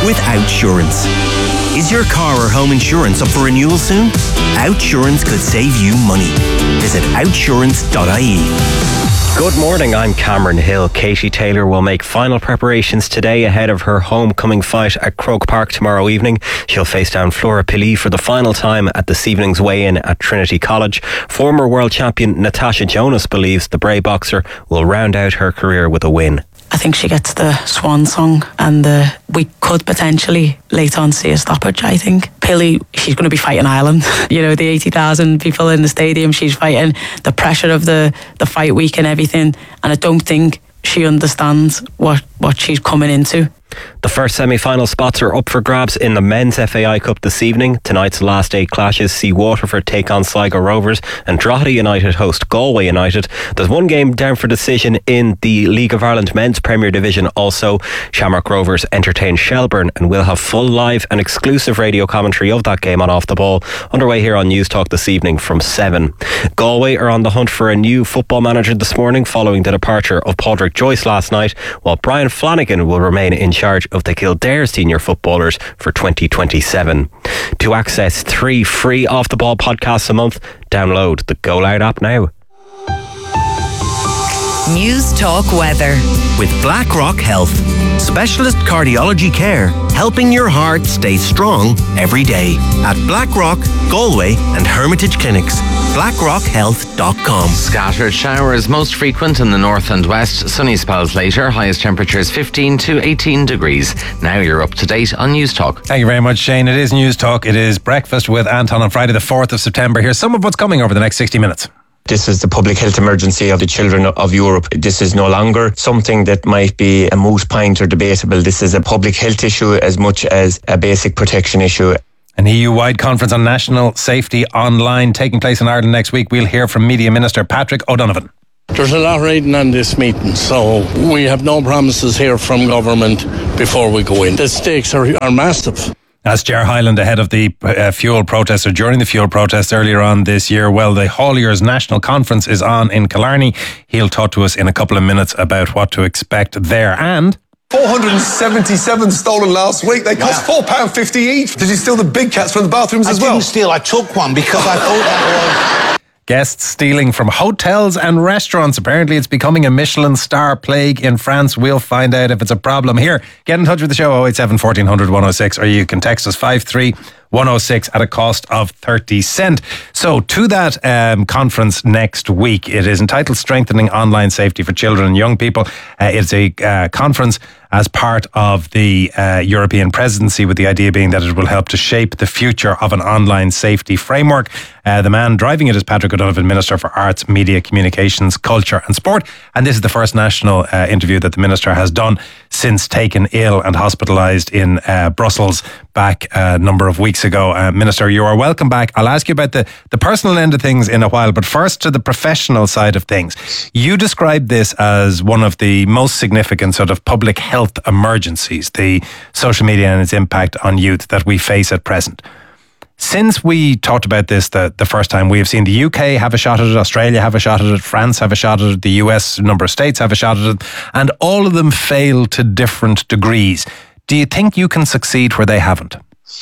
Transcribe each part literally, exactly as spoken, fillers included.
with Outsurance. Is your car or home insurance up for renewal soon? Outsurance could save you money. Visit outsurance dot I E. Good morning, I'm Cameron Hill. Katie Taylor will make final preparations today ahead of her homecoming fight at Croke Park tomorrow evening. She'll face down Flora Pili for the final time at this evening's weigh-in at Trinity College. Former world champion Natasha Jonas believes the Bray boxer will round out her career with a win. I think she gets the swan song, and the, we could potentially later on see a stoppage, I think. Pili, she's going to be fighting Ireland. You know, the eighty thousand people in the stadium, she's fighting, the pressure of the, the fight week and everything. And I don't think she understands what, what she's coming into. The first semi-final spots are up for grabs in the Men's F A I Cup this evening. Tonight's last eight clashes see Waterford take on Sligo Rovers and Drogheda United host Galway United. There's one game down for decision in the League of Ireland Men's Premier Division also. Shamrock Rovers entertain Shelbourne and will have full live and exclusive radio commentary of that game on Off the Ball, underway here on News Talk this evening from seven. Galway are on the hunt for a new football manager this morning following the departure of Padraig Joyce last night, while Brian Flanagan will remain in charge of the Kildare senior footballers for twenty twenty-seven. To access three free Off the Ball podcasts a month, download the Go Loud app now. News Talk weather with BlackRock Health. Specialist cardiology care, helping your heart stay strong every day. At BlackRock, Galway and Hermitage Clinics. blackrock health dot com. Scattered showers most frequent in the north and west. Sunny spells later. Highest temperatures fifteen to eighteen degrees. Now you're up to date on News Talk. Thank you very much, Shane. It is News Talk. It is Breakfast with Anton on Friday the fourth of September. Here's some of what's coming over the next sixty minutes. This is the public health emergency of the children of Europe. This is no longer something that might be a moot point or debatable. This is a public health issue as much as a basic protection issue. An E U-wide conference on national safety online taking place in Ireland next week. We'll hear from Media Minister Patrick O'Donovan. There's a lot riding on this meeting, so we have no promises here from government before we go in. The stakes are, are massive. As Ger Hyland ahead of the uh, fuel protest, or during the fuel protest earlier on this year, well, the Hauliers National Conference is on in Killarney. He'll talk to us in a couple of minutes about what to expect there. And four hundred seventy-seven stolen last week. They cost four pounds fifty each. Did you steal the big cats from the bathrooms I as well? I didn't steal, I took one because I thought that was... Guests stealing from hotels and restaurants. Apparently it's becoming a Michelin star plague in France. We'll find out if it's a problem here. Get in touch with the show, oh eight seven, fourteen hundred, one oh six, or you can text us five three one oh six at a cost of thirty cent. So to that um, conference next week, it is entitled Strengthening Online Safety for Children and Young People. Uh, it's a uh, conference as part of the uh, European presidency, with the idea being that it will help to shape the future of an online safety framework. Uh, the man driving it is Patrick O'Donovan, Minister for Arts, Media, Communications, Culture and Sport. And this is the first national uh, interview that the Minister has done since taken ill and hospitalised in uh, Brussels back a number of weeks ago. Uh, Minister, you are welcome back. I'll ask you about the, the personal end of things in a while, but first to the professional side of things. You described this as one of the most significant sort of public health emergencies, the social media and its impact on youth that we face at present. Since we talked about this the, the first time, we have seen the U K have a shot at it, Australia have a shot at it, France have a shot at it, the U S, a number of states have a shot at it, and all of them fail to different degrees. Do you think you can succeed where they haven't?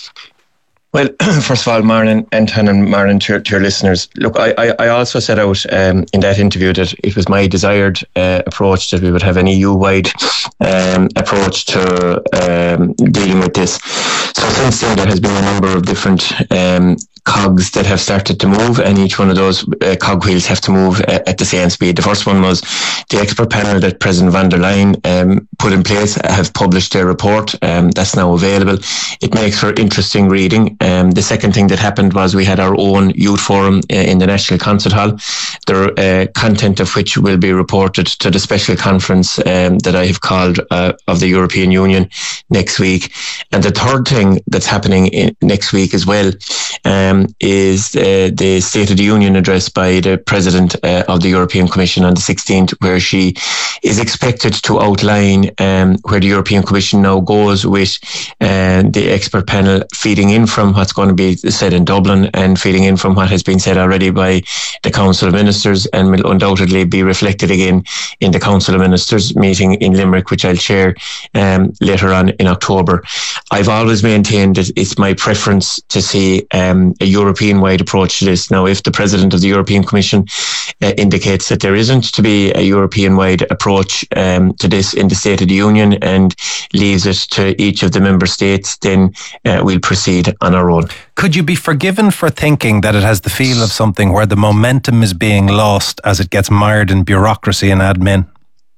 Well, first of all, Marlon, Anton and Marlon, to, to your listeners, look, I, I, I also set out um, in that interview that it was my desired uh, approach that we would have an E U-wide um, approach to um, dealing with this. So since then, there has been a number of different um, cogs that have started to move, and each one of those uh, cogwheels have to move uh, at the same speed. The first one was the expert panel that President von der Leyen um, put in place have published their report. Um, that's now available. It makes for interesting reading. Um, the second thing that happened was we had our own youth forum uh, in the National Concert Hall, the uh, content of which will be reported to the special conference um, that I have called uh, of the European Union next week. And the third thing that's happening in, next week as well, um, um, is uh, the State of the Union address by the President uh, of the European Commission on the sixteenth, where she is expected to outline um, where the European Commission now goes with uh, the expert panel, feeding in from what's going to be said in Dublin and feeding in from what has been said already by the Council of Ministers, and will undoubtedly be reflected again in the Council of Ministers meeting in Limerick, which I'll chair um, later on in October. I've always maintained that it's my preference to see um, a European-wide approach to this. Now, if the President of the European Commission uh, indicates that there isn't to be a European-wide approach um, to this in the State of the Union and leaves it to each of the member states, then uh, we'll proceed on our own. Could you be forgiven for thinking that it has the feel of something where the momentum is being lost as it gets mired in bureaucracy and admin?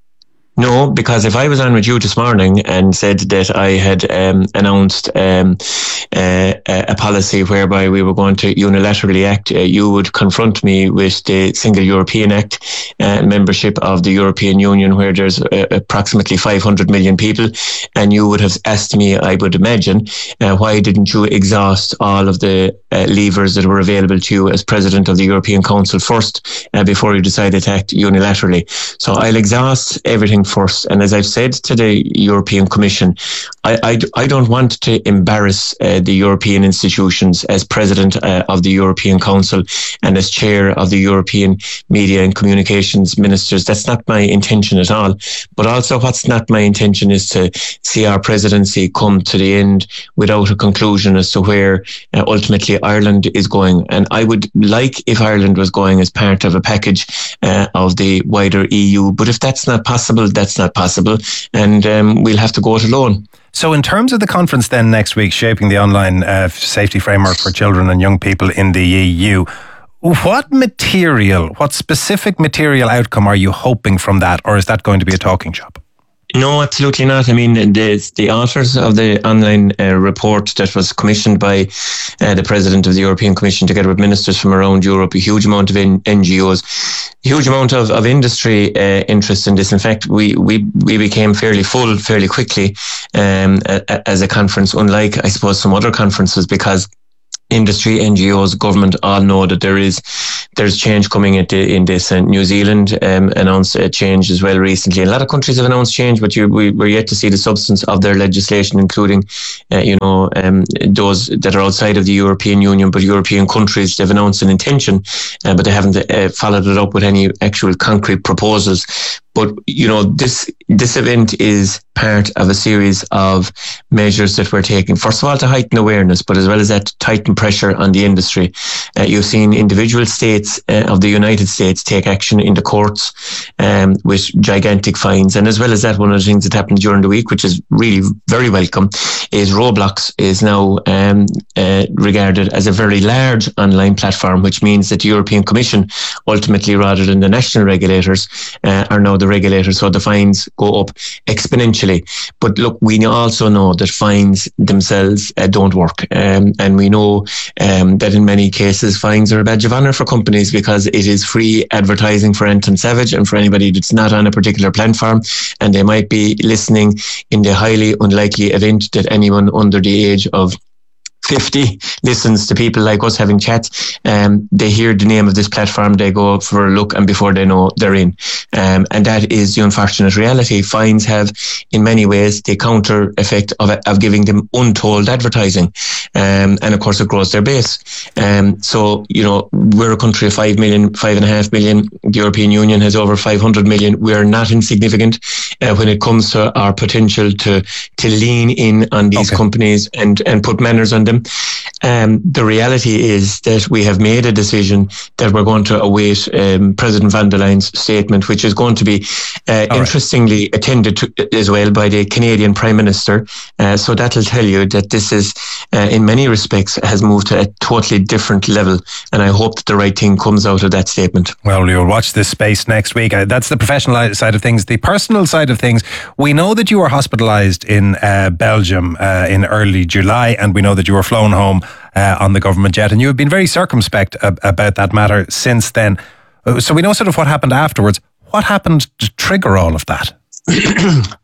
No, because if I was on with you this morning and said that I had um, announced um, uh, a policy whereby we were going to unilaterally act, uh, you would confront me with the Single European Act and uh, membership of the European Union, where there's uh, approximately five hundred million people, and you would have asked me, I would imagine, uh, why didn't you exhaust all of the uh, levers that were available to you as President of the European Council first uh, before you decided to act unilaterally? So I'll exhaust everything first. And as I've said to the European Commission, I, I, I don't want to embarrass uh, the European institutions as President uh, of the European Council and as Chair of the European Media and Communications Ministers. That's not my intention at all. But also what's not my intention is to see our presidency come to the end without a conclusion as to where uh, ultimately Ireland is going. And I would like if Ireland was going as part of a package uh, of the wider E U. But if that's not possible, that's not possible, and um, we'll have to go it alone. So in terms of the conference then next week, shaping the online uh, safety framework for children and young people in the E U, what material, what specific material outcome are you hoping from that, or is that going to be a talking shop? No, absolutely not. I mean, the, the authors of the online uh, report that was commissioned by uh, the President of the European Commission together with ministers from around Europe, a huge amount of N G Os, huge amount of, of industry uh, interest in this. In fact, we, we, we became fairly full fairly quickly um, a, as a conference, unlike, I suppose, some other conferences, because industry, N G Os, government all know that there is there's change coming into in this, and New Zealand um, announced a change as well recently. A lot of countries have announced change, but you, we, we're yet to see the substance of their legislation, including uh, you know um, those that are outside of the European Union, but European countries. They've announced an intention, uh, but they haven't uh, followed it up with any actual concrete proposals. But, you know, this this event is part of a series of measures that we're taking. First of all, to heighten awareness, but as well as that, to tighten pressure on the industry. Uh, you've seen individual states uh, of the United States take action in the courts um, with gigantic fines. And as well as that, one of the things that happened during the week, which is really very welcome, is Roblox is now um, uh, regarded as a very large online platform, which means that the European Commission, ultimately, rather than the national regulators, uh, are now the regulators, so the fines go up exponentially. But look, we also know that fines themselves uh, don't work, um, and we know um, that in many cases fines are a badge of honour for companies, because it is free advertising for Anton Savage and for anybody that's not on a particular platform, and they might be listening in the highly unlikely event that anyone under the age of fifty listens to people like us having chats. Um, they hear the name of this platform, they go for a look, and before they know, they're in. Um, and that is the unfortunate reality. Fines have, in many ways, the counter effect of, of giving them untold advertising. Um, and of course, it grows their base. Um, so, you know, we're a country of five million, five and a half million. The European Union has over five hundred million. We're not insignificant uh, when it comes to our potential to, to lean in on these okay. companies and, and put manners on them. Um, the reality is that we have made a decision that we're going to await um, President von der Leyen's statement, which is going to be uh, interestingly right. attended to as well by the Canadian Prime Minister. Uh, so that'll tell you that this is, uh, in many respects, has moved to a totally different level. And I hope that the right thing comes out of that statement. Well, you'll watch this space next week. Uh, that's the professional side of things. The personal side of things, we know that you were hospitalised in uh, Belgium uh, in early July, and we know that you were flown home uh, on the government jet, and you have been very circumspect ab- about that matter since then. Uh, so we know sort of what happened afterwards. What happened to trigger all of that?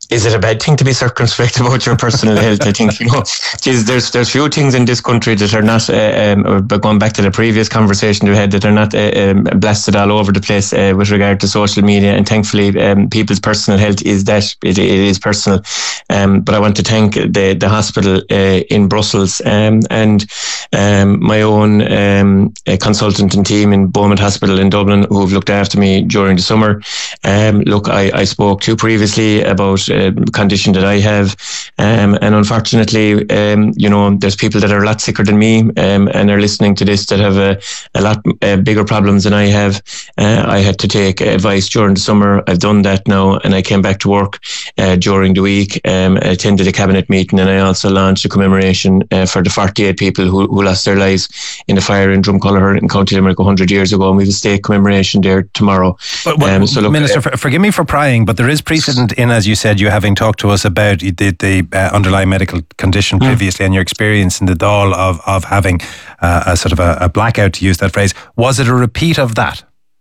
is it a bad thing to be circumspect about your personal health? I think, you know, geez, there's there's few things in this country that are not, uh, um, but going back to the previous conversation we had, that are not uh, um, blasted all over the place uh, with regard to social media. And thankfully, um, people's personal health is that, it, it is personal. Um, but I want to thank the, the hospital uh, in Brussels um, and um, my own um, consultant and team in Beaumont Hospital in Dublin, who have looked after me during the summer. Um, look, I, I spoke to previously about Uh, condition that I have, um, and unfortunately, um, you know, there's people that are a lot sicker than me um, and are listening to this that have a, a lot uh, bigger problems than I have. Uh, I had to take advice during the summer. I've done that now, and I came back to work uh, during the week. Um, I attended a cabinet meeting, and I also launched a commemoration uh, for the forty-eight people who, who lost their lives in the fire in Drumculloher in County Limerick one hundred years ago, and we have a state commemoration there tomorrow. But, well, um, so look, Minister, uh, forgive me for prying, but there is precedent in, as you said, you having talked to us about the, the uh, underlying medical condition previously mm. and your experience in the Dáil of, of having uh, a sort of a, a blackout, to use that phrase. Was it a repeat of that?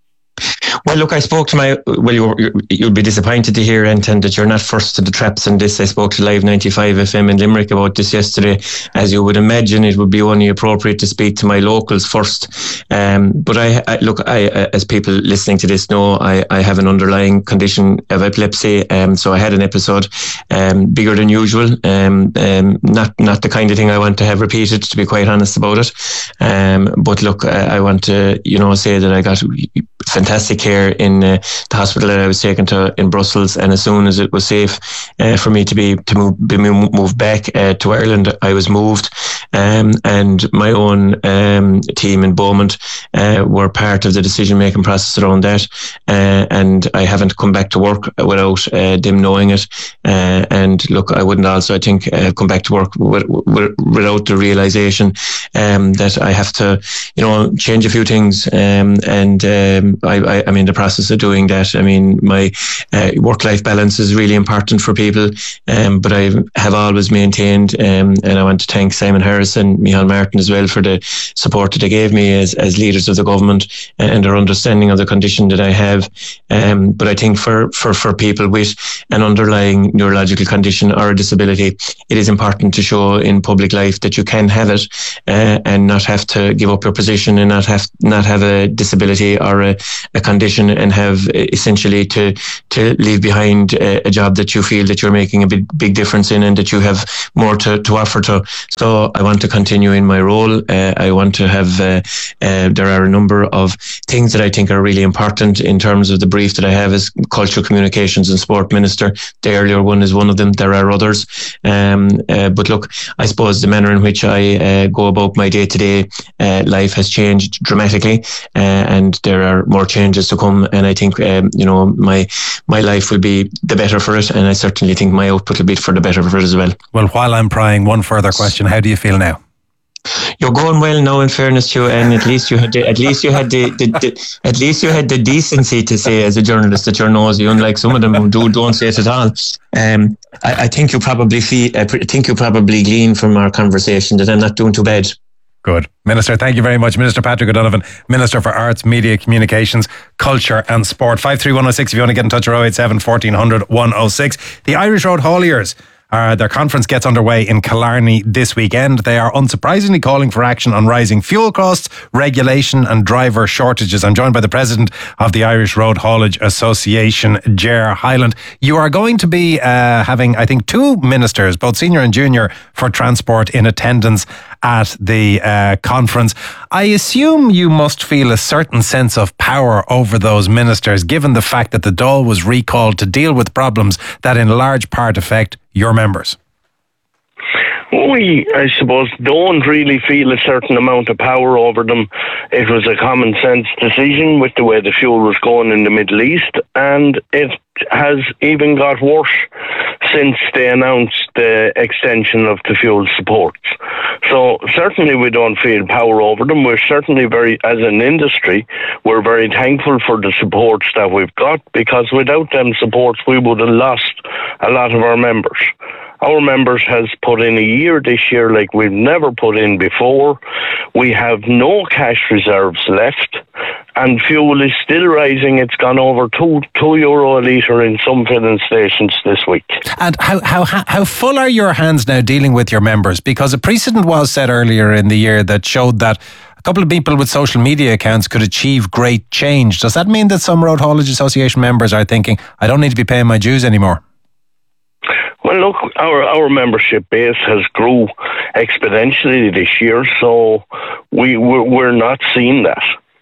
Well, look, I spoke to my, well, you're, you'll be disappointed to hear, Anton, that you're not first to the traps in this. I spoke to Live ninety-five F M in Limerick about this yesterday. As you would imagine, it would be only appropriate to speak to my locals first. Um, but I, I look, I, as people listening to this know, I, I have an underlying condition of epilepsy. Um, so I had an episode um, bigger than usual. Um, um, not not the kind of thing I want to have repeated, to be quite honest about it. Um, but look, I, I want to, you know, say that I got fantastic care in uh, the hospital that I was taken to in Brussels, and as soon as it was safe uh, for me to be to move be moved back uh, to Ireland, I was moved, um, and my own um, team in Beaumont uh, were part of the decision making process around that, uh, and I haven't come back to work without uh, them knowing it. Uh, and look, I wouldn't also, I think, uh, come back to work with, with, without the realization um, that I have to, you know, change a few things, um, and um, I, I, I'm in the process of doing that. I mean, my uh, work-life balance is really important for people, um, but I have always maintained, um, and I want to thank Simon Harris and Micheál Martin as well for the support that they gave me as, as leaders of the government and their understanding of the condition that I have. Um, but I think for, for, for people with an underlying neurological condition or a disability, it is important to show in public life that you can have it uh, and not have to give up your position and not have not have a disability or a, a condition and have essentially to to leave behind a, a job that you feel that you're making a big big difference in and that you have more to, to offer to. So I want to continue in my role. Uh, I want to have, uh, uh, there are a number of things that I think are really important in terms of the brief that I have as Cultural Communications and Sport Minister. The earlier one is one of them. There are others. Um, uh, but look, I suppose the manner in which I uh, go about my day-to-day uh, life has changed dramatically, uh, and there are more changes to come. And I think, um, you know, my my life will be the better for it, and I certainly think my output will be for the better for it as well. Well, while I'm prying, one further question: how do you feel now? You're going well now, in fairness to you, and at least you had the, at least you had the, the, the at least you had the decency to say as a journalist that you're nosy, unlike some of them who do don't say it at all. Um, I, I think you probably feel, I think you probably glean from our conversation that I'm not doing too bad. Good. Minister, thank you very much. Minister Patrick O'Donovan, Minister for Arts, Media, Communications, Culture and Sport. five three one oh six if you want to get in touch, or oh eight seven, fourteen hundred, one oh six. The Irish Road Hauliers, Uh, their conference gets underway in Killarney this weekend. They are unsurprisingly calling for action on rising fuel costs, regulation and driver shortages. I'm joined by the President of the Irish Road Haulage Association, Ger Hyland. You are going to be uh, having, I think, two ministers, both senior and junior, for transport in attendance at the uh, conference. I assume you must feel a certain sense of power over those ministers, given the fact that the Dáil was recalled to deal with problems that in large part affect your members. We, I suppose, don't really feel a certain amount of power over them. It was a common sense decision with the way the fuel was going in the Middle East, and it has even got worse since they announced the extension of the fuel supports. So certainly we don't feel power over them. We're certainly very, as an industry, we're very thankful for the supports that we've got, because without them supports we would have lost a lot of our members. our members has put in a year this year like we've never put in before. We have no cash reserves left, and fuel is still rising. It's gone over two two euro a litre in some filling stations this week. And how, how how full are your hands now dealing with your members? Because a precedent was set earlier in the year that showed that a couple of people with social media accounts could achieve great change. Does that mean that some Road Haulage Association members are thinking, I don't need to be paying my dues anymore? Well, look, our our membership base has grew exponentially this year, so we we're, we're not seeing that.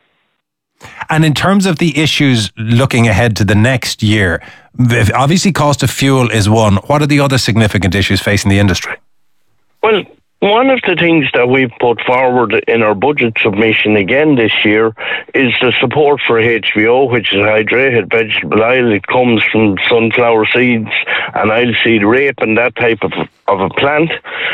And in terms of the issues looking ahead to the next year, obviously cost of fuel is one. What are the other significant issues facing the industry? Well, one of the things that we've put forward in our budget submission again this year is the support for H V O, which is hydrated vegetable oil. It comes from sunflower seeds and oilseed rape and that type of, of a plant.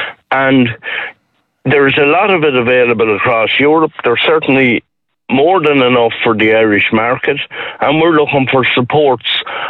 And there's a lot of it available across Europe. There's certainly more than enough for the Irish market, and we're looking for supports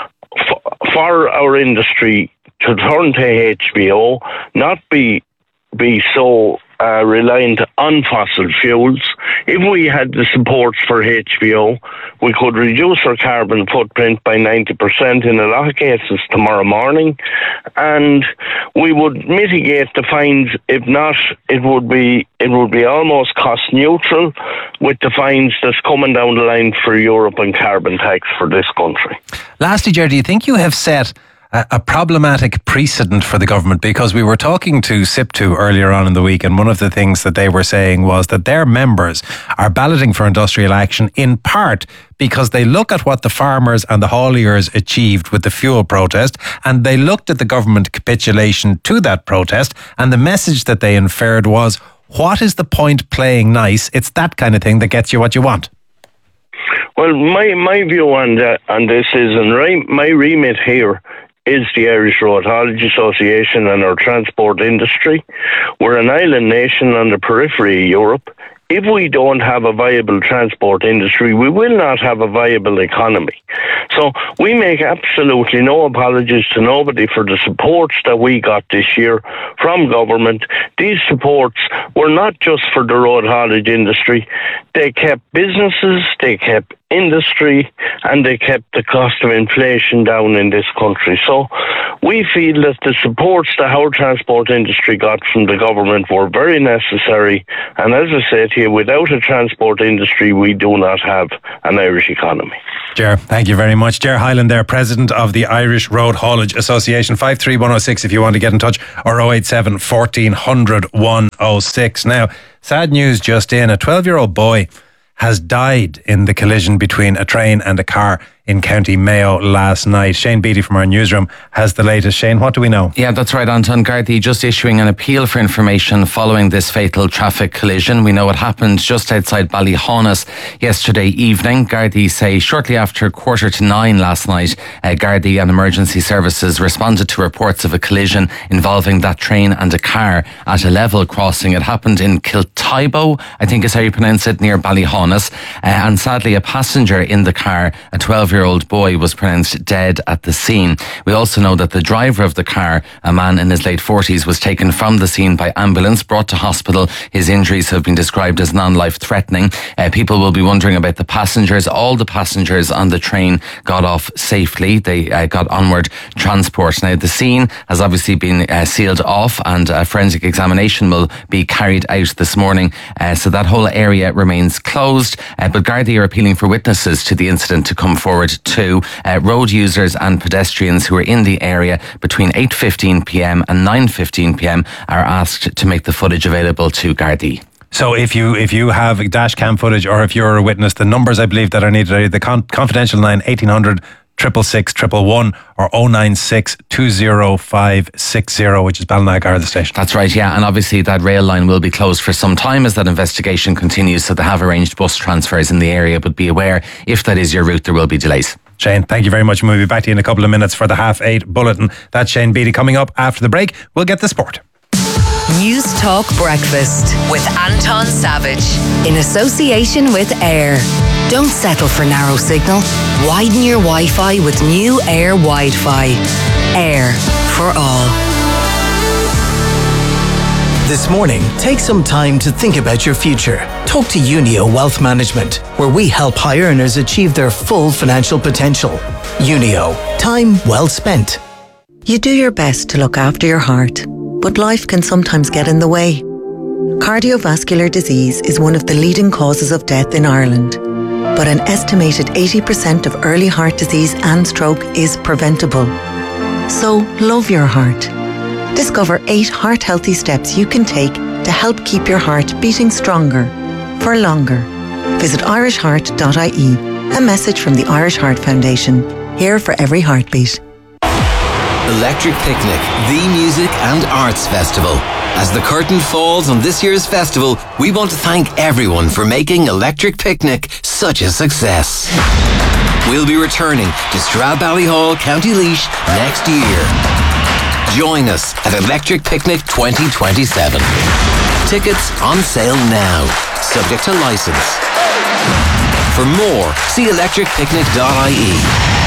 f- for our industry to turn to H V O, not be be so uh, reliant on fossil fuels. If we had the supports for H V O, we could reduce our carbon footprint by ninety percent in a lot of cases tomorrow morning, and we would mitigate the fines. If not, it would be it would be almost cost neutral with the fines that's coming down the line for Europe and carbon tax for this country. Lastly, Ger, do you think you have set a, a problematic precedent for the government? Because we were talking to SIPTU earlier on in the week, and one of the things that they were saying was that their members are balloting for industrial action in part because they look at what the farmers and the hauliers achieved with the fuel protest, and they looked at the government capitulation to that protest, and the message that they inferred was, what is the point playing nice? It's that kind of thing that gets you what you want. Well, my, my view on that, on this is, and right, my remit here is the Irish Road Haulage Association and our transport industry. We're an island nation on the periphery of Europe. If we don't have a viable transport industry, we will not have a viable economy. So we make absolutely no apologies to nobody for the supports that we got this year from government. These supports were not just for the road haulage industry. They kept businesses, they kept industry, and they kept the cost of inflation down in this country. So we feel that the supports that our transport industry got from the government were very necessary. And as I said here, without a transport industry, we do not have an Irish economy. Ger, thank you very much. Ger Hyland there, President of the Irish Road Haulage Association. five three one oh six if you want to get in touch, or oh eight seven, fourteen hundred, one oh six. Now, sad news just in. A twelve-year-old boy has died in the collision between a train and a car in County Mayo last night. Shane Beattie from our newsroom has the latest. Shane, what do we know? Yeah, that's right, Anton. Gardaí just issuing an appeal for information following this fatal traffic collision. We know it happened just outside Ballyhaunis yesterday evening. Gardaí say shortly after quarter to nine last night, uh, Gardaí and emergency services responded to reports of a collision involving that train and a car at a level crossing. It happened in Kiltybo, I think is how you pronounce it, near Ballyhaunis. Uh, and sadly, a passenger in the car, a twelve-year-old boy, was pronounced dead at the scene. We also know that the driver of the car, a man in his late forties, was taken from the scene by ambulance, brought to hospital. His injuries have been described as non-life threatening. Uh, people will be wondering about the passengers. All the passengers on the train got off safely. They uh, got onward transport. Now, the scene has obviously been uh, sealed off, and a forensic examination will be carried out this morning. Uh, so that whole area remains closed. Uh, but Gardaí are appealing for witnesses to the incident to come forward too. Uh, road users and pedestrians who are in the area between eight fifteen p m and nine fifteen p m are asked to make the footage available to Gardaí. So if you if you have dash cam footage, or if you're a witness, the numbers I believe that are needed are the con- confidential line eighteen hundred, six six six, one one one, or oh nine six, two oh five, six oh, which is Ballina Garda Station. That's right, yeah. And obviously that rail line will be closed for some time as that investigation continues, so they have arranged bus transfers in the area, but be aware, if that is your route, there will be delays. Shane, thank you very much. We'll be back to you in a couple of minutes for the half eight bulletin. That's Shane Beattie. Coming up after the break, we'll get the sport. News Talk Breakfast with Anton Savage in association with Air. Don't settle for narrow signal. Widen your Wi-Fi with new Air Wi-Fi. Air for all. This morning, take some time to think about your future. Talk to Unio Wealth Management, where we help high earners achieve their full financial potential. Unio, time well spent. You do your best to look after your heart, but life can sometimes get in the way. Cardiovascular disease is one of the leading causes of death in Ireland, but an estimated eighty percent of early heart disease and stroke is preventable. So, love your heart. Discover eight heart-healthy steps you can take to help keep your heart beating stronger, for longer. Visit irish heart dot I E. A message from the Irish Heart Foundation, here for every heartbeat. Electric Picnic, the music and arts festival. As the curtain falls on this year's festival, we want to thank everyone for making Electric Picnic such a success. We'll be returning to Stradbally, County Laois next year. Join us at Electric Picnic twenty twenty-seven. Tickets on sale now, subject to licence. For more, see electric picnic dot I E.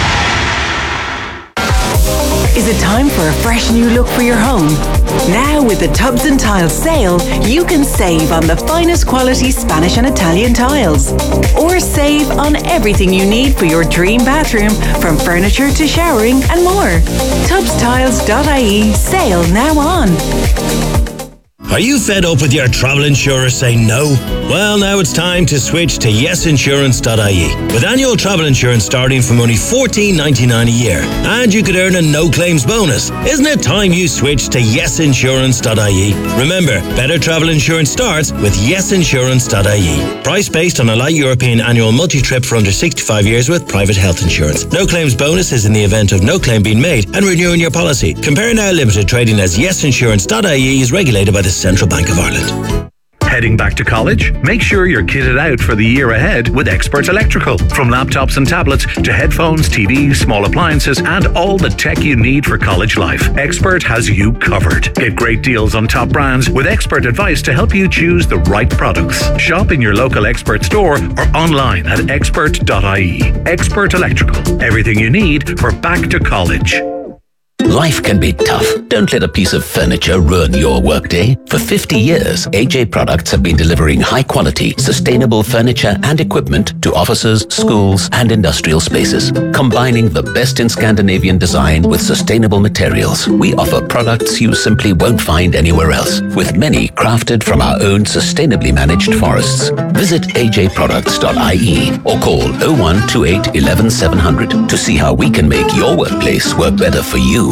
Is it time for a fresh new look for your home? Now with the Tubs and Tiles sale, you can save on the finest quality Spanish and Italian tiles. Or save on everything you need for your dream bathroom, from furniture to showering and more. tubs tiles dot I E, sale now on. Are you fed up with your travel insurer saying no? Well, now it's time to switch to yes insurance dot I E. With annual travel insurance starting from only fourteen ninety-nine a year, and you could earn a no-claims bonus. Isn't it time you switched to yes insurance dot I E? Remember, better travel insurance starts with yes insurance dot I E. Price based on a light European annual multi-trip for under sixty-five years with private health insurance. No-claims bonus is in the event of no claim being made and renewing your policy. Compare Now Limited, trading as yes insurance dot I E, is regulated by the Central Bank of Ireland. Heading back to college? Make sure you're kitted out for the year ahead with Expert Electrical. From laptops and tablets to headphones, T Vs, small appliances, and all the tech you need for college life, Expert has you covered. Get great deals on top brands with expert advice to help you choose the right products. Shop in your local Expert store or online at expert dot I E. Expert Electrical. Everything you need for back to college. Life can be tough. Don't let a piece of furniture ruin your workday. For fifty years, A J Products have been delivering high-quality, sustainable furniture and equipment to offices, schools, and industrial spaces. Combining the best in Scandinavian design with sustainable materials, we offer products you simply won't find anywhere else, with many crafted from our own sustainably managed forests. Visit A J products dot I E or call oh one two eight, eleven, seven hundred to see how we can make your workplace work better for you.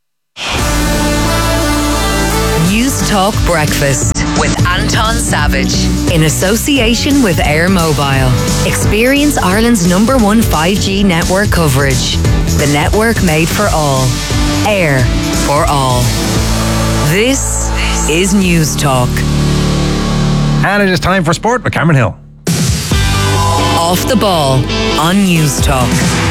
News Talk Breakfast with Anton Savage in association with Air Mobile. Experience Ireland's number one five G network coverage. The network made for all. Air for all. This is News Talk. And it is time for sport with Cameron Hill. Off the ball on News Talk.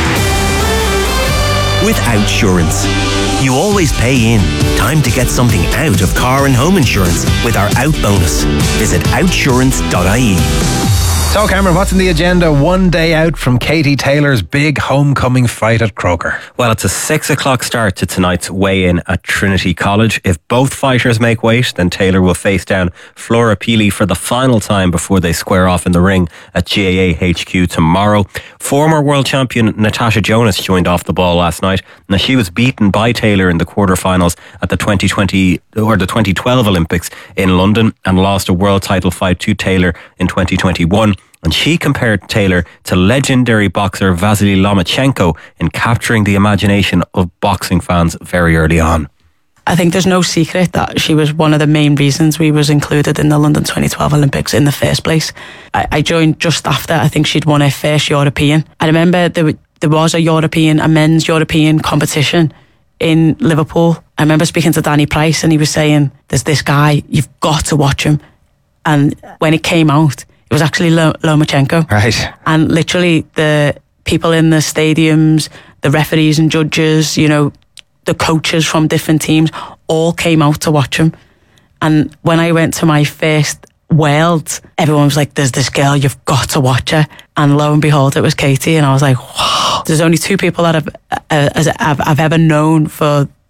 With Outsurance, you always pay in. Time to get something out of car and home insurance with our Out bonus. Visit outsurance dot I E. So, Cameron, what's in the agenda one day out from Katie Taylor's big homecoming fight at Croker? Well, it's a six o'clock start to tonight's weigh-in at Trinity College. If both fighters make weight, then Taylor will face down Flora Peely for the final time before they square off in the ring at G A A H Q tomorrow. Former world champion Natasha Jonas joined off the ball last night. Now, she was beaten by Taylor in the quarterfinals at the twenty twenty or the twenty twelve Olympics in London and lost a world title fight to Taylor in twenty twenty-one. And she compared Taylor to legendary boxer Vasily Lomachenko in capturing the imagination of boxing fans very early on. I think there's no secret that she was one of the main reasons we was included in the London twenty twelve Olympics in the first place. I, I joined just after I think she'd won her first European. I remember there, there was a European, a men's European competition in Liverpool. I remember speaking to Danny Price and he was saying, there's this guy, you've got to watch him. And when it came out, it was actually Lomachenko. Right. And literally the people in the stadiums, the referees and judges, you know, the coaches from different teams all came out to watch him. And when I went to my first World, everyone was like, there's this girl, you've got to watch her. And lo and behold, it was Katie. And I was like, wow. There's only two people that I've, uh, as I've, I've ever known for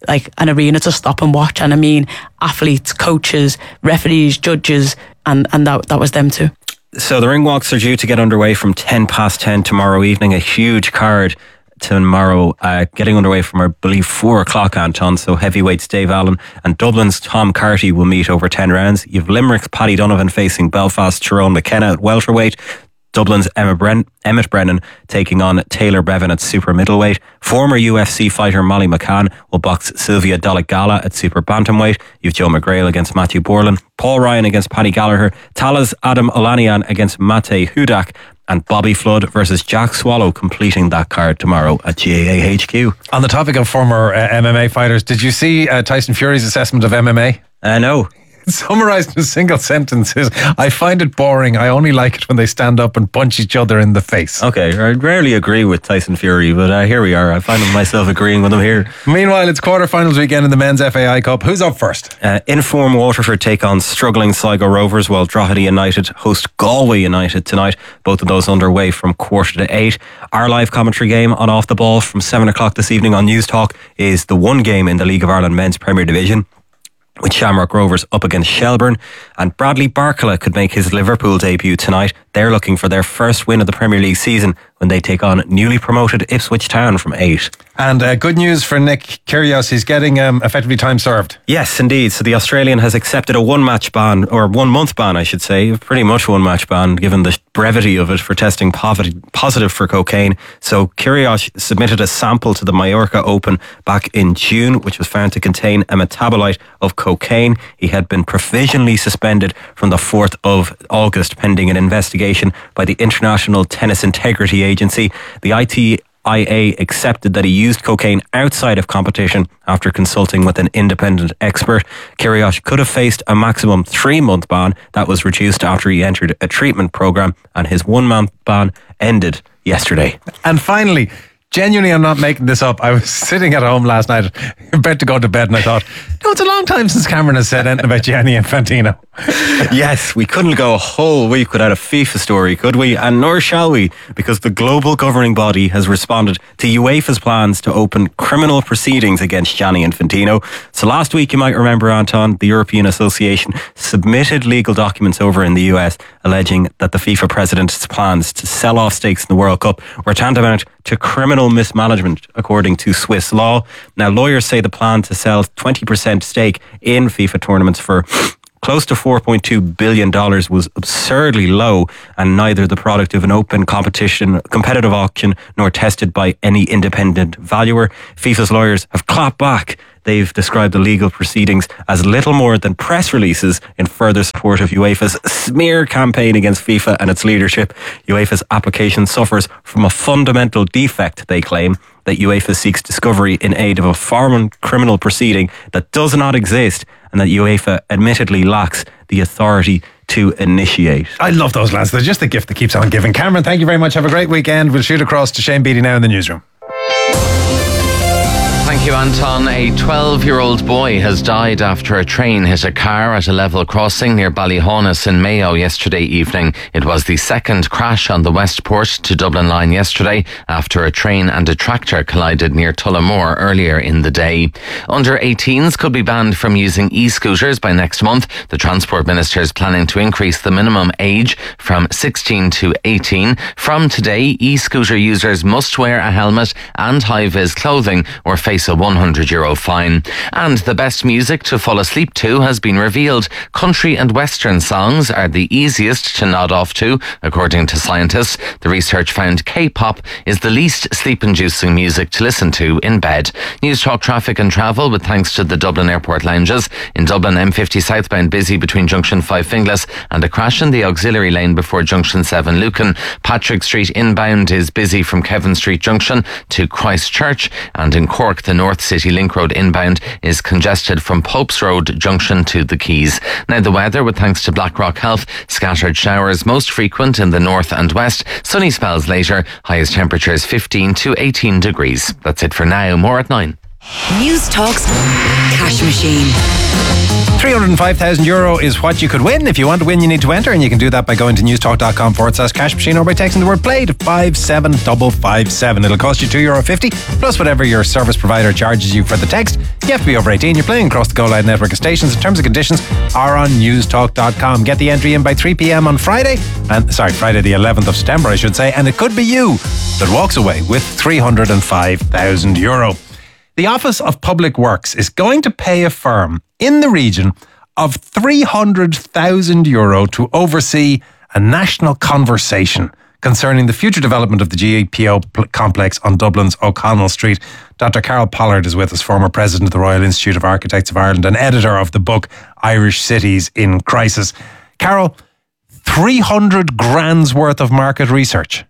like an arena to stop and watch. And I mean, athletes, coaches, referees, judges, and, and that, that was them too. So the ring walks are due to get underway from ten past ten tomorrow evening. A huge card tomorrow, uh, getting underway from, I believe, four o'clock, Anton. So heavyweights Dave Allen and Dublin's Tom Carty will meet over ten rounds. You've Limerick's Paddy Donovan facing Belfast's Tyrone McKenna at welterweight. Dublin's Emma Bren- Emmett Brennan taking on Taylor Bevan at super middleweight. Former U F C fighter Molly McCann will box Sylvia Dolegala at super bantamweight. You've Joe McGrail against Matthew Borland, Paul Ryan against Paddy Gallagher, Talas Adam Olanian against Mate Hudak, and Bobby Flood versus Jack Swallow completing that card tomorrow at G A A H Q. On the topic of former uh, M M A fighters, did you see uh, Tyson Fury's assessment of M M A? Uh, no. Summarised in a single sentence is, I find it boring. I only like it when they stand up and punch each other in the face. Okay, I rarely agree with Tyson Fury, but uh, here we are. I find myself agreeing with him here. Meanwhile, it's quarterfinals weekend in the men's F A I Cup. Who's up first? Uh, Inform Waterford take on struggling Sligo Rovers, while Drogheda United host Galway United tonight. Both of those underway from quarter to eight. Our live commentary game on Off the Ball from seven o'clock this evening on News Talk is the one game in the League of Ireland Men's Premier Division, with Shamrock Rovers up against Shelbourne. And Bradley Barkala could make his Liverpool debut tonight. They're looking for their first win of the Premier League season when they take on newly promoted Ipswich Town from eight. And uh, good news for Nick Kyrgios, he's getting um, effectively time served. Yes, indeed. So the Australian has accepted a one-match ban, or one-month ban, I should say, pretty much one-match ban, given the brevity of it, for testing positive for cocaine. So Kyrgios submitted a sample to the Mallorca Open back in June, which was found to contain a metabolite of cocaine. He had been provisionally suspended from the fourth of August pending an investigation by the International Tennis Integrity Agency. The I T I A accepted that he used cocaine outside of competition after consulting with an independent expert. Kyrgios could have faced a maximum three-month ban that was reduced after he entered a treatment program, and his one-month ban ended yesterday. And finally, genuinely, I'm not making this up. I was sitting at home last night, about to go to bed, and I thought, no, it's a long time since Cameron has said anything about Gianni Infantino. Yes, we couldn't go a whole week without a FIFA story, could we? And nor shall we, because the global governing body has responded to UEFA's plans to open criminal proceedings against Gianni Infantino. So last week, you might remember, Anton, the European Association submitted legal documents over in the U S alleging that the FIFA president's plans to sell off stakes in the World Cup were tantamount to criminal mismanagement, according to Swiss law. Now, lawyers say the plan to sell twenty percent stake in FIFA tournaments for close to four point two billion dollars was absurdly low, and neither the product of an open competition, competitive auction, nor tested by any independent valuer. FIFA's lawyers have clapped back. They've described the legal proceedings as little more than press releases in further support of UEFA's smear campaign against FIFA and its leadership. UEFA's application suffers from a fundamental defect, they claim, that UEFA seeks discovery in aid of a foreign criminal proceeding that does not exist, and that UEFA admittedly lacks the authority to initiate. I love those lads. They're just the gift that keeps on giving. Cameron, thank you very much. Have a great weekend. We'll shoot across to Shane Beattie now in the newsroom. Thank you, Anton. A twelve-year-old boy has died after a train hit a car at a level crossing near Ballyhonus in Mayo yesterday evening. It was the second crash on the Westport to Dublin line yesterday after a train and a tractor collided near Tullamore earlier in the day. Under eighteens could be banned from using e-scooters by next month. The Transport Minister is planning to increase the minimum age from sixteen to eighteen. From today, e-scooter users must wear a helmet and high-vis clothing or face a one hundred euro fine. And the best music to fall asleep to has been revealed. Country and Western songs are the easiest to nod off to, according to scientists. The research found K-pop is the least sleep-inducing music to listen to in bed. News Talk traffic and travel with thanks to the Dublin Airport lounges. In Dublin, M fifty southbound busy between Junction five Finglas and a crash in the auxiliary lane before Junction seven Lucan. Patrick Street inbound is busy from Kevin Street Junction to Christchurch, and in Cork, the North City Link Road inbound is congested from Popes Road Junction to the Quays. Now the weather with thanks to Blackrock Health. Scattered showers most frequent in the north and west. Sunny spells later. Highest temperatures fifteen to eighteen degrees. That's it for now. More at nine. News Talk's Cash Machine. three hundred five thousand euro is what you could win. If you want to win, you need to enter, and you can do that by going to newstalk.com forward slash cash machine or by texting the word play to five seven five five seven. It'll cost you two euro fifty plus whatever your service provider charges you for the text. You have to be over eighteen. You're playing across the Go Loud network of stations. In terms and conditions are on newstalk dot com. Get the entry in by three p.m. on Friday, and sorry, Friday the eleventh of September, I should say, and it could be you that walks away with three hundred five thousand euro. The Office of Public Works is going to pay a firm in the region of three hundred thousand euro to oversee a national conversation concerning the future development of the G P O complex on Dublin's O'Connell Street. Doctor Carol Pollard is with us, former president of the Royal Institute of Architects of Ireland and editor of the book Irish Cities in Crisis. Carol, three hundred grand's worth of market research.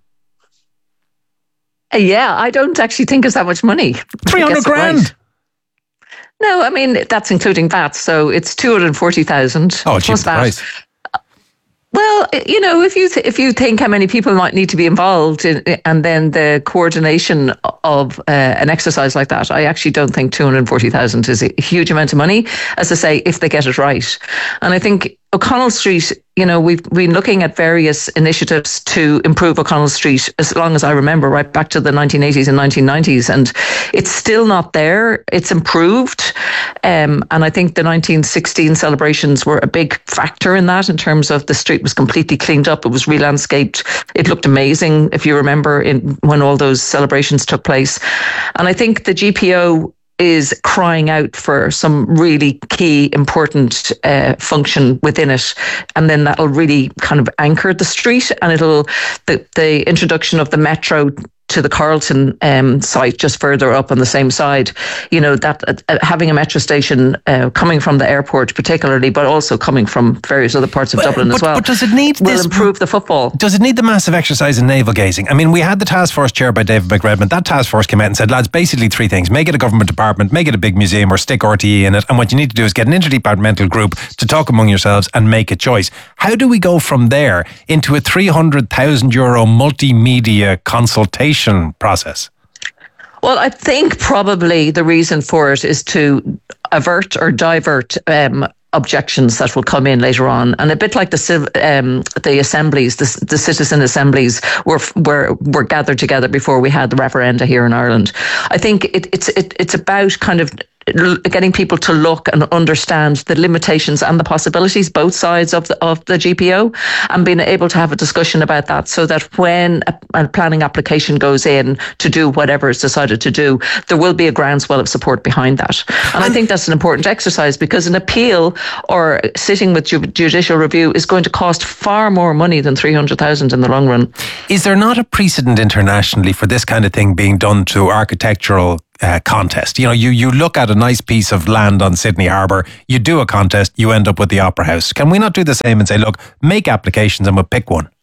Yeah, I don't actually think it's that much money. three hundred grand? Right. No, I mean, that's including V A T, so it's two hundred forty thousand. Oh, cheap price. Well, you know, if you th- if you think how many people might need to be involved in, and then the coordination of uh, an exercise like that, I actually don't think two hundred forty thousand is a huge amount of money, as I say, if they get it right. And I think O'Connell Street, you know, we've been looking at various initiatives to improve O'Connell Street as long as I remember, right back to the nineteen eighties and nineteen nineties. And it's still not there. It's improved. Um, and I think the nineteen sixteen celebrations were a big factor in that, in terms of the street was completely cleaned up. It was re-landscaped. It looked amazing, if you remember, in when all those celebrations took place. And I think the G P O is crying out for some really key, important uh, function within it. And then that'll really kind of anchor the street, and it'll, the, the introduction of the metro to the Carlton um, site just further up on the same side, you know, that uh, having a metro station uh, coming from the airport particularly, but also coming from various other parts of but, Dublin but, as well. But does it need will this, improve the football? Does it need the massive exercise in navel gazing? I mean, we had the task force chaired by David McRedmond. That task force came out and said, lads, basically three things. Make it a government department, make it a big museum, or stick R T E in it. And what you need to do is get an interdepartmental group to talk among yourselves and make a choice. How do we go from there into a three hundred thousand euro multimedia consultation process? Well, I think probably the reason for it is to avert or divert um, objections that will come in later on, and a bit like the um, the assemblies, the, the citizen assemblies were were were gathered together before we had the referenda here in Ireland. I think it, it's it, it's about kind of getting people to look and understand the limitations and the possibilities, both sides of the of the G P O, and being able to have a discussion about that, so that when a, a planning application goes in to do whatever is decided to do, there will be a groundswell of support behind that. And I think that's an important exercise, because an appeal or sitting with ju- judicial review is going to cost far more money than three hundred thousand in the long run. Is there not a precedent internationally for this kind of thing being done to architectural Uh, contest? You know, you, you look at a nice piece of land on Sydney Harbour, you do a contest, you end up with the Opera House. Can we not do the same and say, look, make applications and we'll pick one?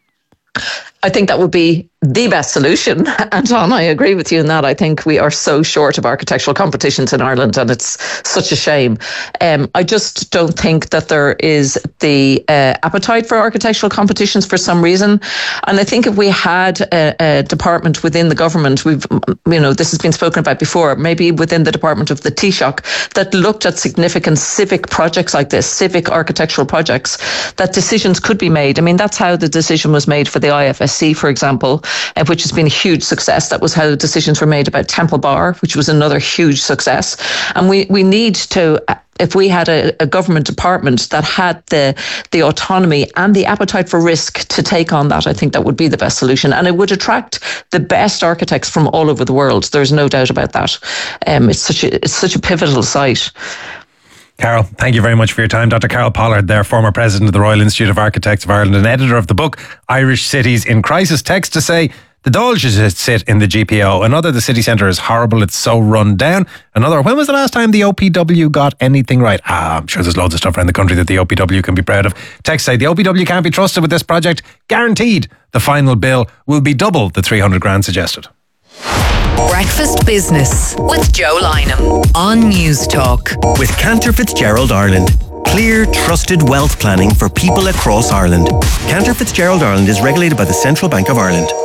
I think that would be the best solution. Anton, I agree with you in that. I think we are so short of architectural competitions in Ireland, and it's such a shame. Um, I just don't think that there is the uh, appetite for architectural competitions for some reason. And I think if we had a, a department within the government, we've, you know, this has been spoken about before, maybe within the department of the Taoiseach, that looked at significant civic projects like this, civic architectural projects, that decisions could be made. I mean, that's how the decision was made for the I F S C, for example, uh, which has been a huge success. That was how the decisions were made about Temple Bar, which was another huge success. And we, we need to, if we had a, a government department that had the the autonomy and the appetite for risk to take on that, I think that would be the best solution. And it would attract the best architects from all over the world. There's no doubt about that. Um, it's such a, it's such a pivotal site. Carol, thank you very much for your time. Doctor Carol Pollard there, former president of the Royal Institute of Architects of Ireland and editor of the book Irish Cities in Crisis. Text to say the Dáil should sit in the G P O. Another, the city centre is horrible, it's so run down. Another, when was the last time the O P W got anything right? Ah, I'm sure there's loads of stuff around the country that the O P W can be proud of. Text say the O P W can't be trusted with this project. Guaranteed the final bill will be double the three hundred grand suggested. Breakfast Business with Joe Lynham on News Talk. With Cantor Fitzgerald Ireland. Clear, trusted wealth planning for people across Ireland. Cantor Fitzgerald Ireland is regulated by the Central Bank of Ireland.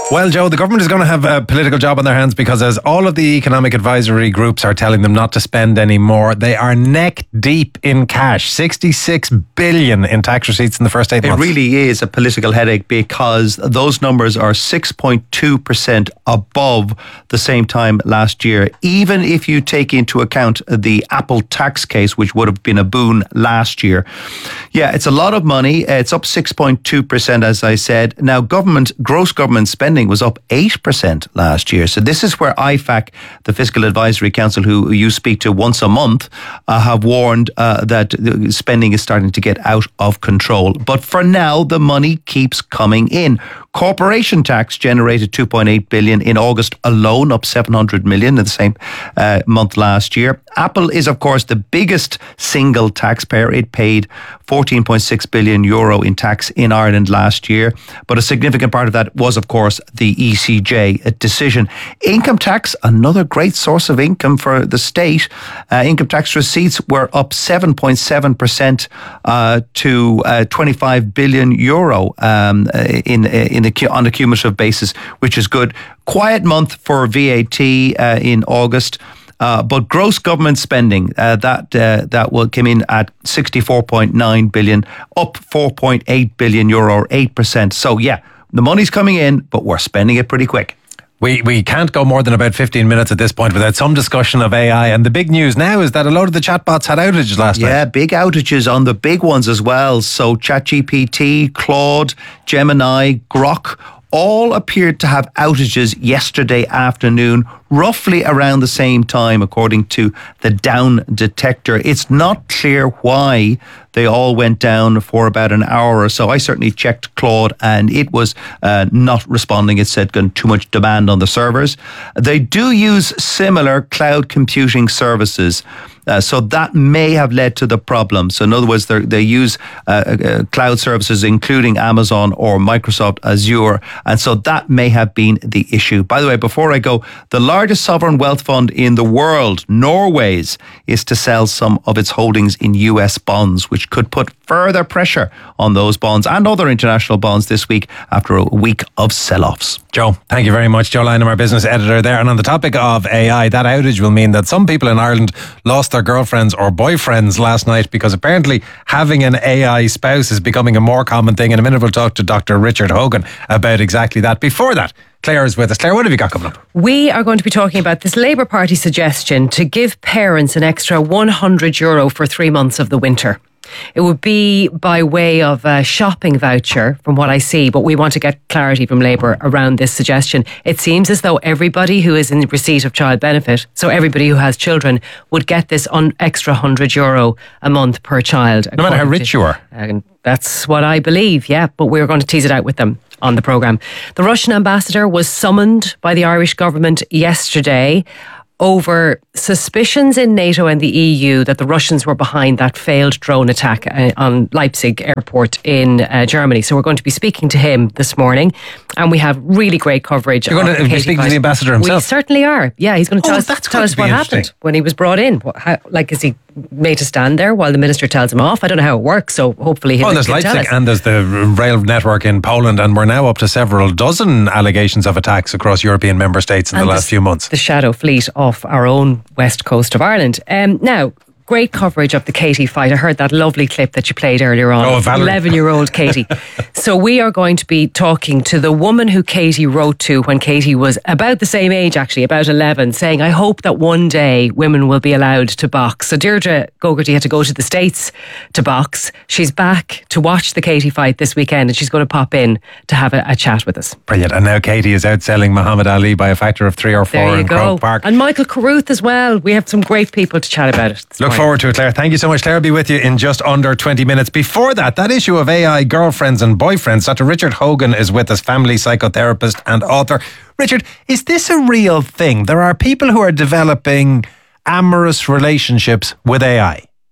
Well, Joe, the government is going to have a political job on their hands because as all of the economic advisory groups are telling them not to spend any more, they are neck deep in cash. sixty-six billion in tax receipts in the first eight it months. It really is a political headache because those numbers are six point two percent above the same time last year. Even if you take into account the Apple tax case, which would have been a boon last year. Yeah, it's a lot of money. It's up six point two percent, as I said. Now, government, gross government spending was up eight percent last year. So this is where I FAC, the Fiscal Advisory Council, who you speak to once a month, uh, have warned uh, that spending is starting to get out of control. But for now, the money keeps coming in. Corporation tax generated two point eight billion in August alone, up seven hundred million in the same uh, month last year. Apple is, of course, the biggest single taxpayer. It paid fourteen point six billion euro in tax in Ireland last year. But a significant part of that was, of course, the E C J decision. Income tax, another great source of income for the state. Uh, income tax receipts were up seven point seven percent uh, to uh, twenty-five billion euro um, in in a, on a cumulative basis, which is good. Quiet month for V A T uh, in August. Uh, but gross government spending, uh, that uh, that will come in at sixty-four point nine billion, up four point eight billion euro, or eight percent. So yeah, the money's coming in, but we're spending it pretty quick. We we can't go more than about fifteen minutes at this point without some discussion of A I. And the big news now is that a load of the chatbots had outages last yeah, night. Yeah, big outages on the big ones as well. So ChatGPT, Claude, Gemini, Grok, all appeared to have outages yesterday afternoon, roughly around the same time, according to the down detector. It's not clear why they all went down for about an hour or so. I certainly checked Claude and it was uh, not responding. It said got too much demand on the servers. They do use similar cloud computing services. Uh, so that may have led to the problem. So in other words, they use uh, uh, cloud services, including Amazon or Microsoft Azure. And so that may have been the issue. By the way, before I go, the largest sovereign wealth fund in the world, Norway's, is to sell some of its holdings in U S bonds, which could put further pressure on those bonds and other international bonds this week after a week of sell-offs. Joe, thank you very much. Joe Lynham, our business editor there. And on the topic of A I, that outage will mean that some people in Ireland lost their girlfriends or boyfriends last night because apparently having an A I spouse is becoming a more common thing. In a minute, we'll talk to Doctor Richard Hogan about exactly that. Before that, Claire is with us. Claire, what have you got coming up? We are going to be talking about this Labour Party suggestion to give parents an extra one hundred euro for three months of the winter. It would be by way of a shopping voucher, from what I see, but we want to get clarity from Labour around this suggestion. It seems as though everybody who is in receipt of child benefit, so everybody who has children, would get this un- extra one hundred euro a month per child. No matter how rich to, you are. Uh, that's what I believe, yeah, but we're going to tease it out with them on the programme. The Russian ambassador was summoned by the Irish government yesterday over suspicions in NATO and the E U that the Russians were behind that failed drone attack on Leipzig airport in uh, Germany. So we're going to be speaking to him this morning, and we have really great coverage. You're going to be speaking to the ambassador himself? We certainly are. Yeah, he's going to tell oh, us, that's tell us what interesting. happened when he was brought in. What, how, like, is he made to stand there while the minister tells him off? I don't know how it works, so hopefully he'll Oh, there's he'll tell Leipzig us. and there's the rail network in Poland, and we're now up to several dozen allegations of attacks across European member states in And the last the, few months. The shadow fleet off our own west coast of Ireland. Um, now, great coverage of the Katie fight. I heard that lovely clip that you played earlier on. Oh, Valerie. eleven-year-old Katie. So we are going to be talking to the woman who Katie wrote to when Katie was about the same age, actually, about eleven, saying, I hope that one day women will be allowed to box. So Deirdre Gogarty had to go to the States to box. She's back to watch the Katie fight this weekend, and she's going to pop in to have a, a chat with us. Brilliant. And now Katie is outselling Muhammad Ali by a factor of three or four There you in go. Croke Park. And Michael Carruth as well. We have some great people to chat about it. Look forward to it, Claire. Thank you so much. Claire will be with you in just under twenty minutes. Before that, that issue of A I girlfriends and boyfriends, Doctor Richard Hogan is with us, family psychotherapist and author. Richard, is this a real thing? There are people who are developing amorous relationships with A I.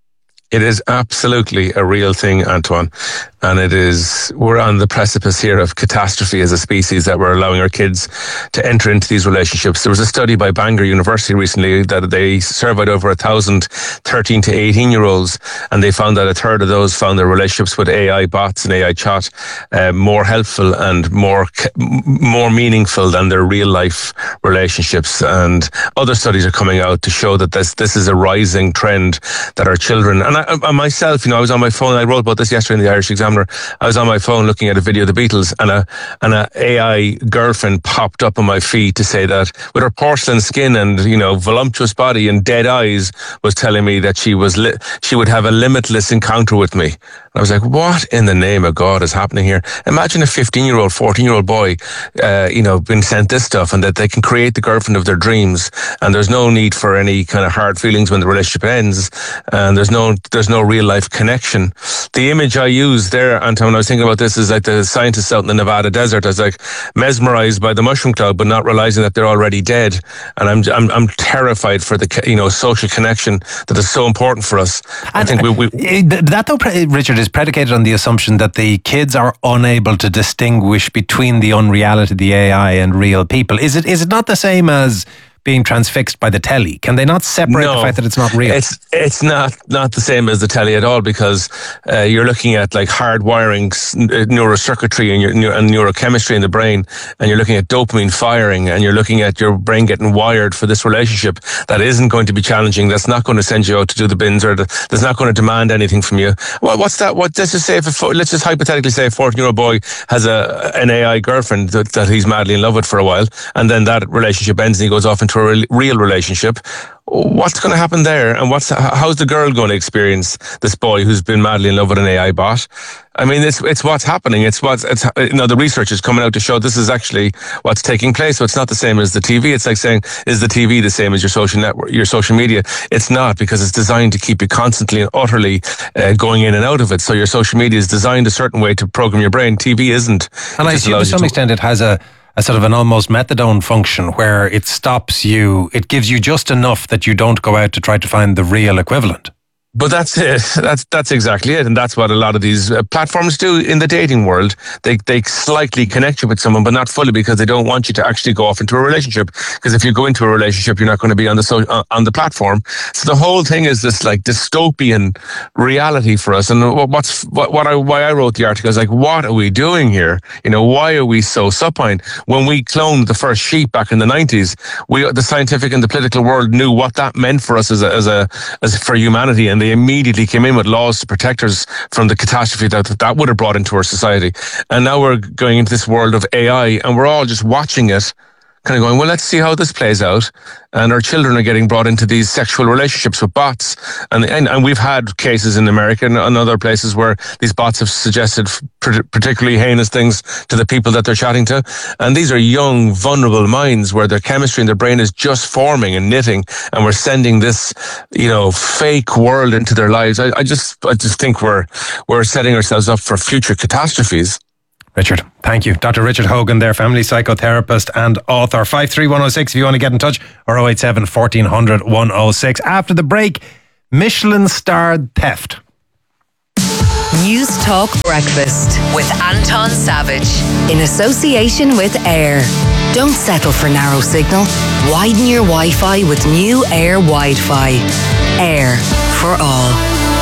It is absolutely a real thing, Antoine. And it is, we're on the precipice here of catastrophe as a species, that we're allowing our kids to enter into these relationships. There was a study by Bangor University recently that they surveyed over a thousand thirteen to eighteen year olds, and they found that a third of those found their relationships with A I bots and A I chat uh, more helpful and more more meaningful than their real life relationships. And other studies are coming out to show that this this is a rising trend, that our children, and I, I myself, you know, I was on my phone, I wrote about this yesterday in the Irish Examiner. I was on my phone looking at a video of the Beatles, and a and a AI girlfriend popped up on my feed to say that, with her porcelain skin and, you know, voluptuous body and dead eyes, was telling me that she was li- she would have a limitless encounter with me. And I was like, what in the name of God is happening here? Imagine a fifteen year old, fourteen year old boy, uh, you know, being sent this stuff, and that they can create the girlfriend of their dreams, and there's no need for any kind of hard feelings when the relationship ends, and there's no there's no real life connection. The image I used there, Anton, when I was thinking about this, is like the scientists out in the Nevada desert. I was like mesmerized by the mushroom cloud, but not realizing that they're already dead. And I'm I'm, I'm terrified for the, you know, social connection that is so important for us. I think we, we that though, Richard, is predicated on the assumption that the kids are unable to distinguish between the unreality, the A I, and real people. Is it is it not the same as being transfixed by the telly? Can they not separate no, the fact that it's not real? It's it's not not the same as the telly at all, because uh, you're looking at like hard wiring, neurocircuitry and, your, and neurochemistry in the brain, and you're looking at dopamine firing, and you're looking at your brain getting wired for this relationship that isn't going to be challenging, that's not going to send you out to do the bins, or the, that's not going to demand anything from you. Well, what's that? What let's just say if a, let's just hypothetically say a fourteen year old boy has a an A I girlfriend that, that he's madly in love with for a while, and then that relationship ends and he goes off into a re- real relationship. What's going to happen there? And what's how's the girl going to experience this boy who's been madly in love with an A I bot? I mean, it's it's what's happening. It's what's it's, you know, the research is coming out to show this is actually what's taking place. So it's not the same as the T V. It's like saying, is the T V the same as your social network, your social media? It's not, because it's designed to keep you constantly and utterly uh, going in and out of it. So your social media is designed a certain way to program your brain. T V isn't. And I assume to some extent it has a a sort of an almost methadone function, where it stops you, it gives you just enough that you don't go out to try to find the real equivalent. But that's it. That's that's exactly it, and that's what a lot of these uh, platforms do in the dating world. They they slightly connect you with someone, but not fully, because they don't want you to actually go off into a relationship. Because if you go into a relationship, you're not going to be on the so, uh, on the platform. So the whole thing is this like dystopian reality for us. And what's what what I why I wrote the article is like, what are we doing here? You know, why are we so supine? When we cloned the first sheep back in the nineties, we the scientific and the political world knew what that meant for us as a as a as for humanity, and they immediately came in with laws to protect us from the catastrophe that that would have brought into our society. And now we're going into this world of A I, and we're all just watching it, kind of going, well, let's see how this plays out. And our children are getting brought into these sexual relationships with bots. And and, and we've had cases in America and, and other places where these bots have suggested particularly heinous things to the people that they're chatting to. And these are young, vulnerable minds where their chemistry in their brain is just forming and knitting. And we're sending this, you know, fake world into their lives. I, I just I just think we're we're setting ourselves up for future catastrophes. Richard, thank you. Doctor Richard Hogan there, family psychotherapist and author. five three one oh six if you want to get in touch, or oh eight seven, fourteen hundred, one oh six. After the break, Michelin starred theft. News Talk Breakfast with Anton Savage in association with Air. Don't settle for narrow signal. Widen your Wi-Fi with new Air Wi-Fi. Air for all.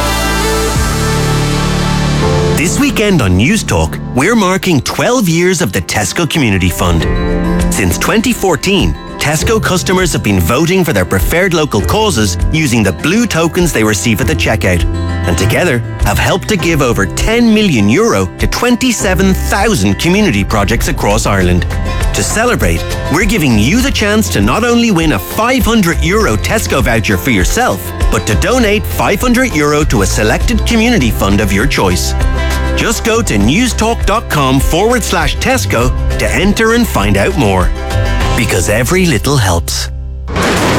This weekend on News Talk, we're marking twelve years of the Tesco Community Fund. Since twenty fourteen, Tesco customers have been voting for their preferred local causes using the blue tokens they receive at the checkout, and together have helped to give over ten million euro to twenty-seven thousand community projects across Ireland. To celebrate, we're giving you the chance to not only win a five hundred euro Tesco voucher for yourself, but to donate five hundred euro to a selected community fund of your choice. Just go to newstalk.com forward slash Tesco to enter and find out more. Because every little helps. Knock on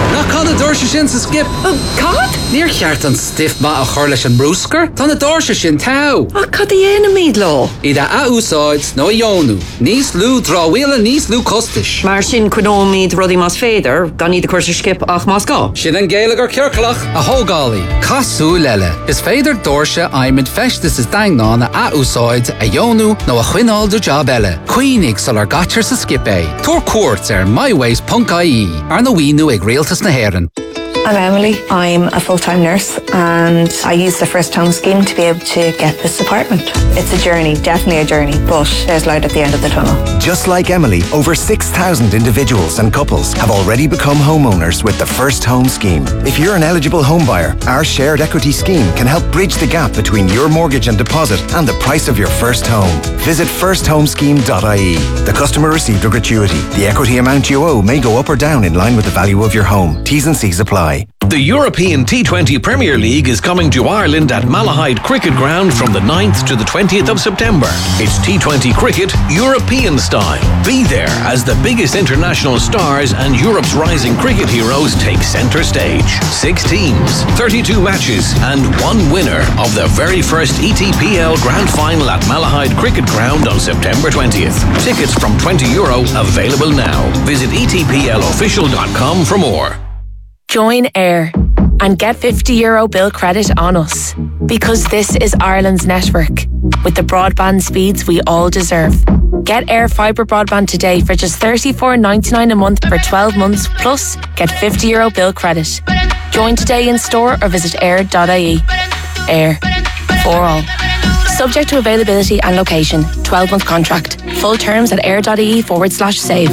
Tána dúirse sin sa skip. Cad? Níor cheart an stiff ma a chur leis an brúscar. Tána dúirse sin tau. A cad í éana míad lo? Ida a úsáid nó jónú. Níos lú dráhuila níos lú costais. Mar sin cunómíad rudí más féidir, gan iad a chuir skip ach más gá. Sin an géalagar ceirclach a hógálaí. Casú leile. Is féidir dúirse aimid festas is daingnána a úsáid a jónú nó a chuinál do job eile. Cuoinig sal ar gatir sa skip é. Tor cuairt ar myways dot I E ar na wínu ag réaltas na hÉireann. I'm Emily. I'm a full-time nurse and I use the First Home Scheme to be able to get this apartment. It's a journey, definitely a journey, but there's light at the end of the tunnel. Just like Emily, over six thousand individuals and couples have already become homeowners with the First Home Scheme. If you're an eligible home buyer, our shared equity scheme can help bridge the gap between your mortgage and deposit and the price of your first home. Visit first home scheme dot I E. The customer received a gratuity. The equity amount you owe may go up or down in line with the value of your home. T's and C's apply. The European T twenty Premier League is coming to Ireland at Malahide Cricket Ground from the ninth to the twentieth of September. It's T twenty cricket European style. Be there as the biggest international stars and Europe's rising cricket heroes take centre stage. Six teams, thirty-two matches and one winner of the very first E T P L Grand Final at Malahide Cricket Ground on September twentieth. Tickets from twenty euro available now. Visit e t p l official dot com for more. Join Air and get fifty euro bill credit on us, because this is Ireland's network with the broadband speeds we all deserve. Get Air Fibre broadband today for just thirty-four ninety-nine a month for twelve months, plus get fifty euro bill credit. Join today in store or visit air dot I E. Air, for all. Subject to availability and location. twelve month contract. Full terms at air dot I E forward slash save.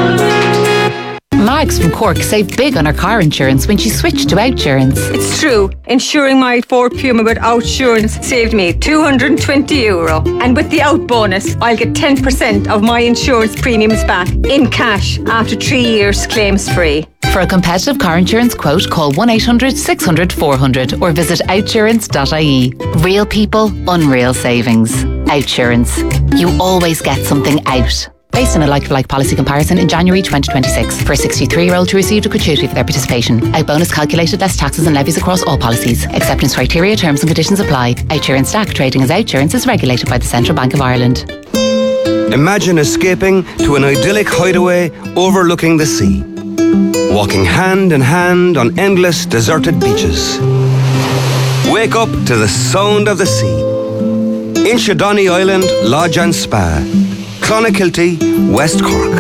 Mags from Cork saved big on her car insurance when she switched to Outsurance. It's true. Insuring my Ford Puma with Outsurance saved me two hundred twenty euro. And with the Out bonus, I'll get ten percent of my insurance premiums back in cash after three years claims free. For a competitive car insurance quote, call one eight hundred six hundred four hundred or visit outsurance dot I E. Real people, unreal savings. Outsurance. You always get something out. Based on a like-for-like policy comparison in January twenty twenty-six. For a sixty-three-year-old who received a gratuity for their participation. Out bonus calculated less taxes and levies across all policies. Acceptance criteria, terms and conditions apply. Outsurance Stack trading as Outsurance is regulated by the Central Bank of Ireland. Imagine escaping to an idyllic hideaway overlooking the sea. Walking hand in hand on endless deserted beaches. Wake up to the sound of the sea. Inchydoney Island Lodge and Spa. Clonakilty, West Cork.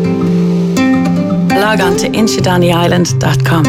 Log on to inchydoney island dot com.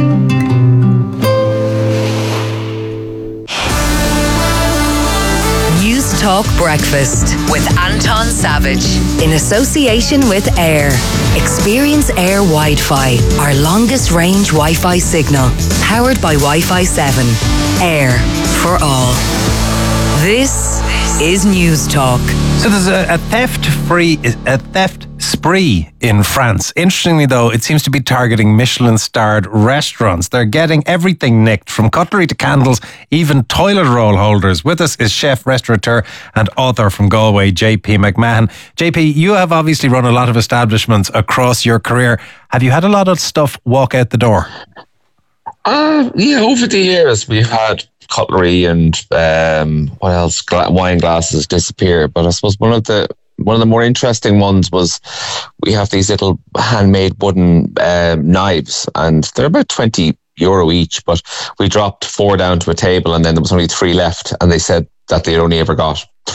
News Talk Breakfast with Anton Savage in association with Air. Experience Air Wi-Fi, our longest range Wi-Fi signal, powered by Wi-Fi seven. Air for all. This is News Talk. So there's a, a theft-free, a theft spree in France. Interestingly, though, it seems to be targeting Michelin-starred restaurants. They're getting everything nicked, from cutlery to candles, even toilet roll holders. With us is chef, restaurateur and author from Galway, J P McMahon. J P, you have obviously run a lot of establishments across your career. Have you had a lot of stuff walk out the door? Uh, yeah, over the years we've had cutlery and um, what else? Gla- wine glasses disappear. But I suppose one of the one of the more interesting ones was we have these little handmade wooden uh, knives, and they're about twenty euro each. But we dropped four down to a table, and then there was only three left, and they said that they'd only ever got